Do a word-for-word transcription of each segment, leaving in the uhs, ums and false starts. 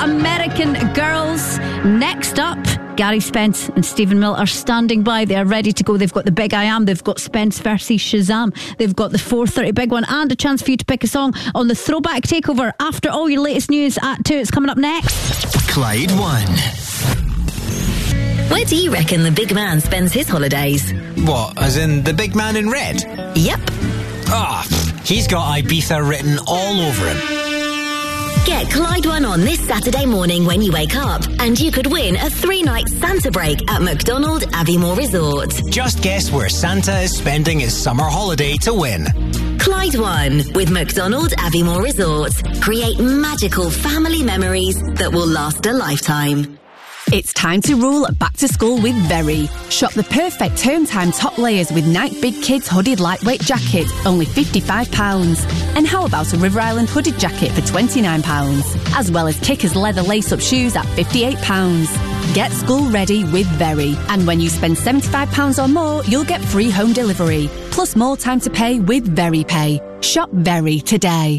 American Girls. Next up, Gary Spence and Stephen Mill are standing by. They are ready to go. They've got the Big I Am. They've got Spence versus Shazam. They've got the four thirty Big One and a chance for you to pick a song on the Throwback Takeover after all your latest news at two. It's coming up next. Clyde One. Where do you reckon the big man spends his holidays? What, as in the big man in red? Yep. Ah, oh, he's got Ibiza written all over him. Get Clyde One on this Saturday morning when you wake up, and you could win a three-night Santa break at McDonald Aviemore Resort. Just guess where Santa is spending his summer holiday to win. Clyde One with McDonald Aviemore Resort. Create magical family memories that will last a lifetime. It's time to roll back to school with Very. Shop the perfect term time top layers with Nike Big Kids hooded lightweight jacket, only fifty-five pounds. And how about a River Island hooded jacket for twenty-nine pounds? As well as Kickers leather lace-up shoes at fifty-eight pounds. Get school ready with Very. And when you spend seventy-five pounds or more, you'll get free home delivery. Plus more time to pay with Very Pay. Shop Very today.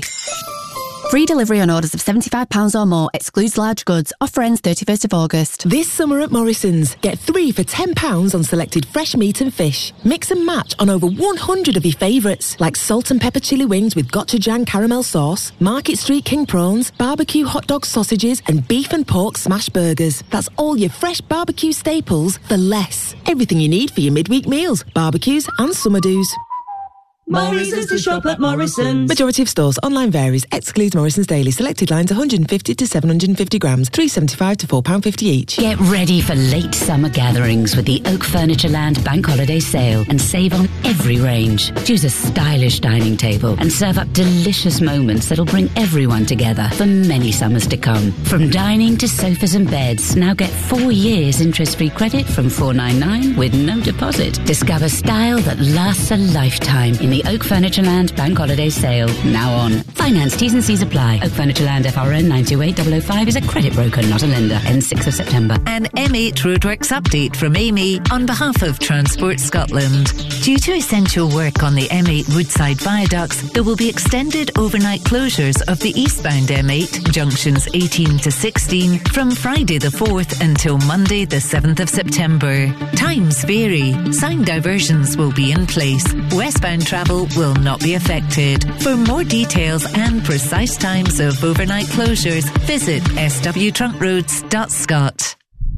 Free delivery on orders of seventy-five pounds or more. Excludes large goods. Offer ends thirty-first of August. This summer at Morrison's, get three for ten pounds on selected fresh meat and fish. Mix and match on over one hundred of your favourites, like salt and pepper chili wings with gochujang caramel sauce, Market Street king prawns, barbecue hot dog sausages, and beef and pork smash burgers. That's all your fresh barbecue staples for less. Everything you need for your midweek meals, barbecues and summer do's. Morrison's to shop at Morrison's. Majority of stores. Online varies. Excludes Morrison's Daily. Selected lines one hundred fifty to seven hundred fifty grams. three pounds seventy-five to four pounds fifty each. Get ready for late summer gatherings with the Oak Furnitureland Bank Holiday Sale and save on every range. Choose a stylish dining table and serve up delicious moments that'll bring everyone together for many summers to come. From dining to sofas and beds, now get four years interest-free credit from four ninety-nine with no deposit. Discover style that lasts a lifetime in the The Oak Furnitureland Bank Holiday Sale, now on. Finance, T's and C's apply. Oak Furnitureland F R N nine two eight zero zero five is a credit broker, not a lender. Ends sixth of September. An M eight Roadworks update from Amy on behalf of Transport Scotland. Due to essential work on the M eight Woodside viaducts, there will be extended overnight closures of the eastbound M eight, junctions eighteen to sixteen, from Friday the fourth until Monday the seventh of September. Times vary. Sign diversions will be in place. Westbound travel will not be affected. For more details and precise times of overnight closures, visit s w trunk roads dot scot.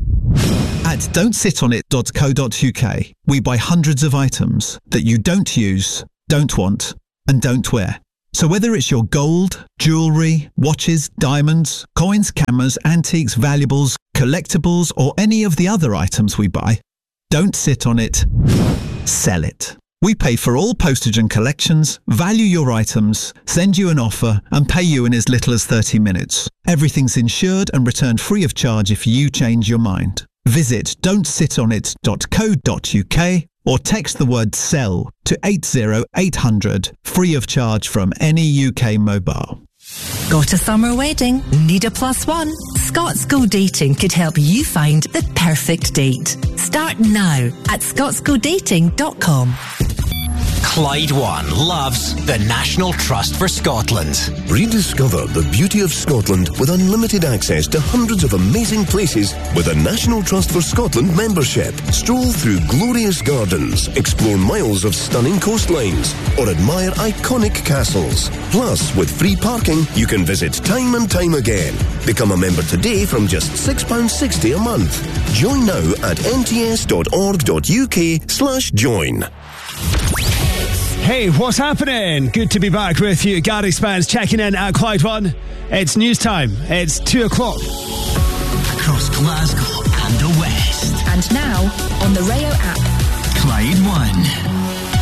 At don't sit on it dot co dot u k, we buy hundreds of items that you don't use, don't want, and don't wear. So whether it's your gold, jewellery, watches, diamonds, coins, cameras, antiques, valuables, collectibles, or any of the other items we buy, don't sit on it, sell it. We pay for all postage and collections, value your items, send you an offer, and pay you in as little as thirty minutes. Everything's insured and returned free of charge if you change your mind. Visit don't sit on it dot co dot u k or text the word SELL to eight zero eight hundred, free of charge from any U K mobile. Got a summer wedding? Need a plus one? Scots Go Dating could help you find the perfect date. Start now at scots go dating dot com. Clyde One loves the National Trust for Scotland. Rediscover the beauty of Scotland with unlimited access to hundreds of amazing places with a National Trust for Scotland membership. Stroll through glorious gardens, explore miles of stunning coastlines, or admire iconic castles. Plus, with free parking, you can visit time and time again. Become a member today from just six pounds sixty a month. Join now at n t s dot org dot u k slash join. Hey, what's happening? Good to be back with you. Gary Spence checking in at Clyde One. It's news time. It's two o'clock. Across Glasgow and the West. And now, on the Rayo app. Clyde One.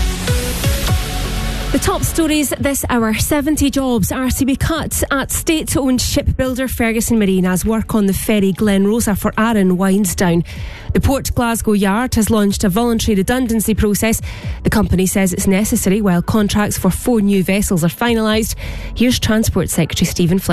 The top stories this hour. seventy jobs are to be cut at state-owned shipbuilder Ferguson Marine as work on the ferry Glen Rosa for Arran winds down. The Port Glasgow Yard has launched a voluntary redundancy process. The company says it's necessary while contracts for four new vessels are finalised. Here's Transport Secretary Stephen Flynn.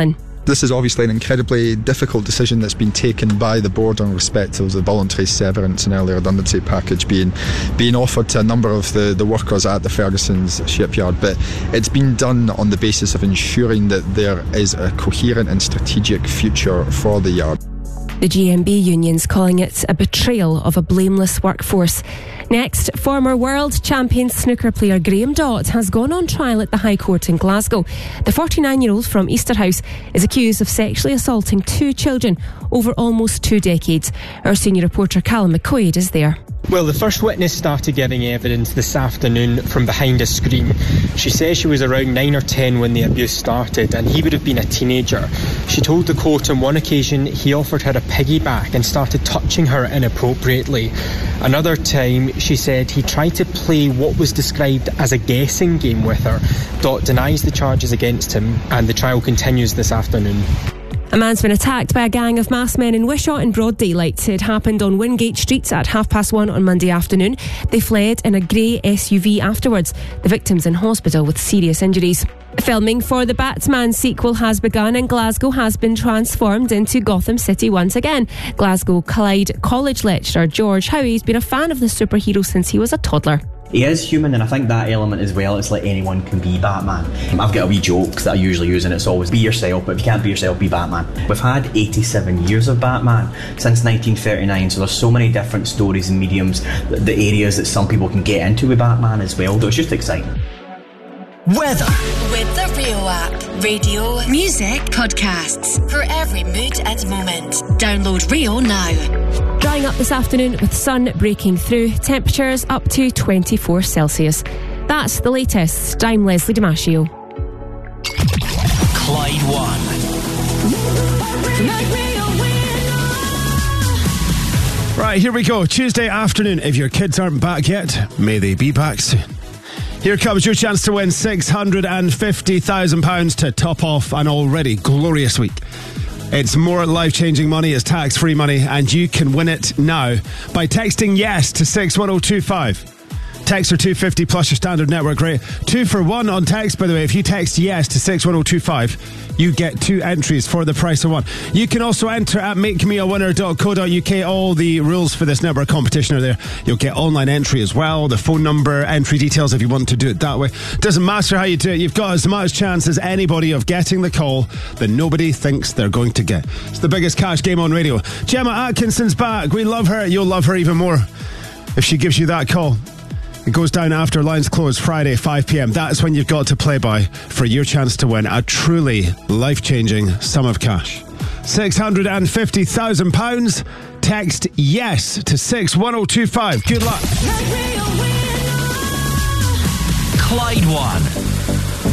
This is obviously an incredibly difficult decision that's been taken by the board in respect of the voluntary severance and early redundancy package being being offered to a number of the, the workers at the Ferguson's shipyard, but it's been done on the basis of ensuring that there is a coherent and strategic future for the yard. The G M B union's calling it a betrayal of a blameless workforce. Next, former world champion snooker player Graham Dott has gone on trial at the High Court in Glasgow. The forty-nine-year-old from Easterhouse is accused of sexually assaulting two children over almost two decades. Our senior reporter Callum McQuaid is there. Well, the first witness started giving evidence this afternoon from behind a screen. She says she was around nine or ten when the abuse started, and he would have been a teenager. She told the court on one occasion he offered her a piggyback and started touching her inappropriately. Another time, she said he tried to play what was described as a guessing game with her. Dott denies the charges against him, and the trial continues this afternoon. A man's been attacked by a gang of masked men in Wishaw in broad daylight. It happened on Wingate Street at half past one on Monday afternoon. They fled in a grey S U V afterwards. The victim's in hospital with serious injuries. Filming for the Batman sequel has begun, and Glasgow has been transformed into Gotham City once again. Glasgow Clyde College lecturer George Howie's been a fan of the superhero since he was a toddler. He is human, and I think that element as well, it's like anyone can be Batman. I've got a wee joke that I usually use, and it's always be yourself, but if you can't be yourself, be Batman. We've had eighty-seven years of Batman since nineteen thirty-nine, so there's so many different stories and mediums, the areas that some people can get into with Batman as well, though it's just exciting. Weather. With the Rio app. Radio, music, podcasts. For every mood and moment. Download Rio now. Drying up this afternoon with sun breaking through. Temperatures up to twenty-four Celsius. That's the latest. I'm Leslie Damasio. Clyde One. Right, here we go. Tuesday afternoon. If your kids aren't back yet, may they be back soon. Here comes your chance to win six hundred fifty thousand pounds to top off an already glorious week. It's more life-changing money, it's tax-free money, and you can win it now by texting YES to six one oh two five. Text are two fifty plus your standard network rate. Two for one on text, by the way. If you text YES to six one oh two five, you get two entries for the price of one. You can also enter at make me a winner dot co dot uk. All the rules for this network competition are there. You'll get online entry as well, the phone number, entry details if you want to do it that way. Doesn't matter how you do it, you've got as much chance as anybody of getting the call that nobody thinks they're going to get. It's the biggest cash game on radio. Gemma Atkinson's back. We love her. You'll love her even more if she gives you that call. It goes down after lines close Friday, five p.m. That's when you've got to play by for your chance to win a truly life-changing sum of cash. six hundred fifty thousand pounds. Text YES to six one oh two five. Good luck. Clyde One.